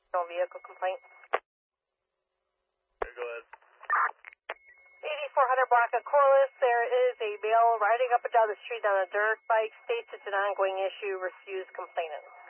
No vehicle complaint. Okay, go ahead. 8400 Bronco Corliss, there is a male riding up and down the street on a dirt bike, states it's an ongoing issue, refuse complainant.